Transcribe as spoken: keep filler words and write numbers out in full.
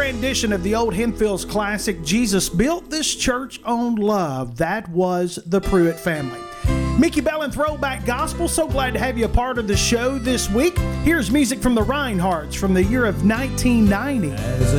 rendition of the old Hempfield's classic, Jesus Built This Church on Love. That was the Pruitt family. Mickey Bell and Throwback Gospel, so glad to have you a part of the show this week. Here's music from the Reinhardts from the year of nineteen ninety. As